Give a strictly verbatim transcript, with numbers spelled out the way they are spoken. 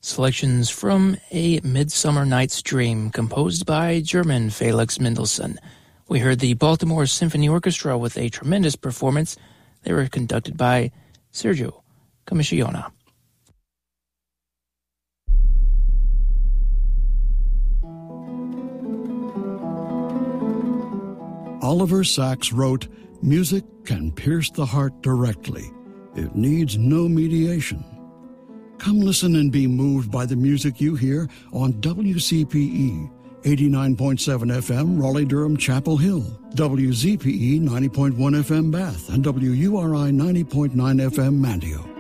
Selections from A Midsummer Night's Dream, composed by German Felix Mendelssohn. We heard the Baltimore Symphony Orchestra with a tremendous performance. They were conducted by Sergio Comissiona. Oliver Sacks wrote, "Music can pierce the heart directly. It needs no mediation." Come listen and be moved by the music you hear on W C P E, eighty-nine point seven F M, Raleigh-Durham, Chapel Hill, W Z P E, ninety point one F M, Bath, and W U R I, ninety point nine F M, Manteo.